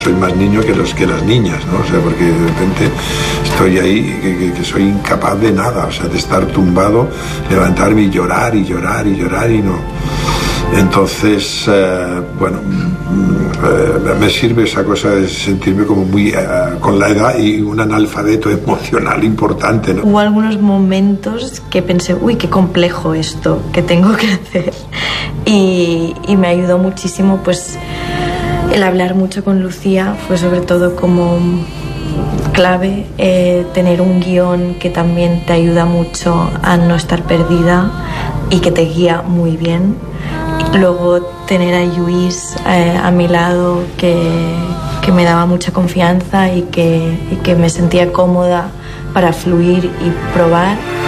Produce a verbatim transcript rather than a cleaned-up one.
Soy más niño que los que las niñas, ¿no? O sea, porque de repente estoy ahí que, que, que soy incapaz de nada, o sea, de estar tumbado, levantarme y llorar y llorar y llorar y no. Entonces, eh, bueno, eh, me sirve esa cosa de sentirme como muy eh, con la edad y un analfabeto emocional importante, ¿no? Hubo algunos momentos que pensé, uy, qué complejo esto que tengo que hacer. Y, y me ayudó muchísimo, pues, el hablar mucho con Lucía fue sobre todo como clave, eh, tener un guión que también te ayuda mucho a no estar perdida y que te guía muy bien. Luego tener a Lluís eh, a mi lado que, que me daba mucha confianza y que, y que me sentía cómoda para fluir y probar.